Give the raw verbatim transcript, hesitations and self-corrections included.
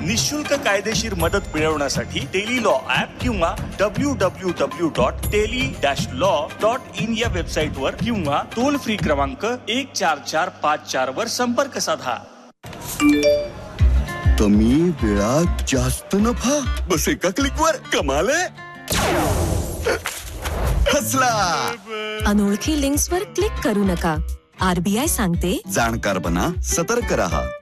निशुल्क कायदेशीर मदत मिळवण्यासाठी टेली लॉ ऍप किंवा W W W dot tele dash law dot in या वेबसाईट वर किंवा टोल फ्री क्रमांक एक चार चार पाच चार वर संपर्क साधा. कमी वेळात जास्त नफा, बस एका क्लिक वर कमाल आहे. हसला. अनोळखी लिंक्स वर क्लिक करू नका. आरबीआय सांगते, जाणकार बना, सतर्क रहा.